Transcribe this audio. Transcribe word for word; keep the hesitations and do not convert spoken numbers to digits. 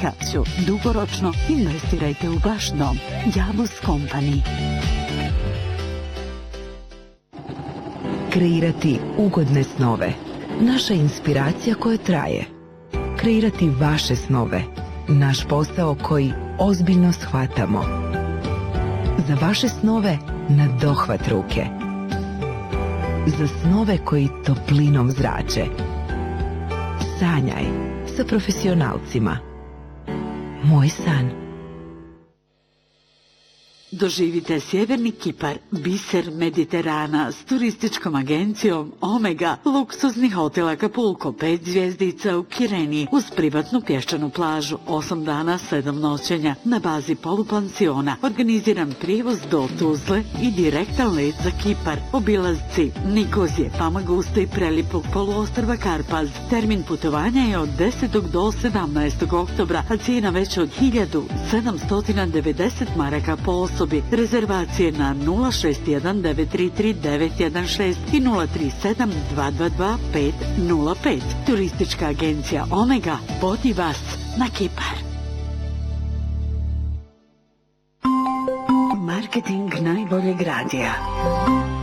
diversifikaciju. Dugoročno investirajte u vaš dom. Javus Company. Kreirati ugodne snove. Naša inspiracija koja traje. Kreirati vaše snove. Naš posao koji ozbiljno shvatamo. Za vaše snove na dohvat ruke. Za snove koji toplinom zrače. Sanjaj sa profesionalcima. Moj san. Doživite sjeverni Kipar, biser Mediterana s turističkom agencijom Omega, luksuzni hotel Acapulco, pet zvjezdica u Kireni, uz privatnu pješčanu plažu, osam dana, sedam noćenja, na bazi polupansiona, organiziran prijevoz do Tuzle i direktan let za Kipar, obilazci Nikozije, Famaguste i prelijepog poluostrva Karpaz. Termin putovanja je od desetog do sedamnaestog oktobra, a cijena veća od hiljadu sedamsto devedeset maraka po osobi. Rezervacije na nula šest jedan devet tri tri devet jedan šest i nula tri sedam dva dva dva pet nula pet. Turistička agencija Omega vodi vas na Kipar. Marketing najboljeg radija.